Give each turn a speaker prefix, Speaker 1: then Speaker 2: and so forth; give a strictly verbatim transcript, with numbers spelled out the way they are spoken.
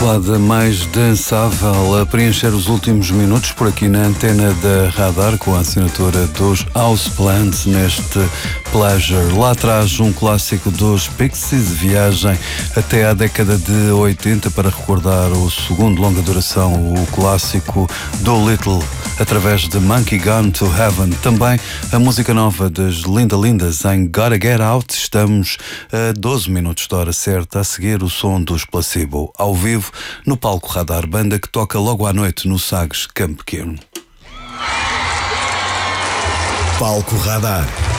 Speaker 1: balada mais dançável a preencher os últimos minutos por aqui na antena da Radar, com a assinatura dos Houseplants neste Pleasure. Lá atrás um clássico dos Pixies, viagem até à década de oitenta para recordar o segundo longa duração, o clássico do Little, através de Monkey Gone to Heaven. Também a música nova das Linda Lindas em Gotta Get Out. Estamos a doze minutos da hora certa, a seguir o som dos Placebo, ao vivo no Palco Radar, banda que toca logo à noite no Sagres Campo Pequeno.
Speaker 2: Palco Radar.